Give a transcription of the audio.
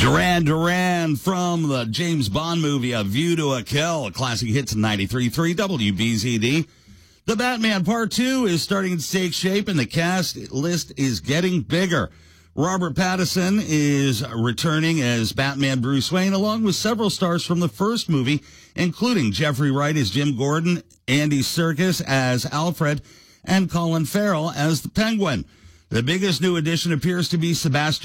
Duran Duran from the James Bond movie A View to a Kill, classic hits in 93.3 WBZD. The Batman Part 2 is starting to take shape, and the cast list is getting bigger. Robert Pattinson is returning as Batman Bruce Wayne, along with several stars from the first movie, including Jeffrey Wright as Jim Gordon, Andy Serkis as Alfred, and Colin Farrell as the Penguin. The biggest new addition appears to be Sebastian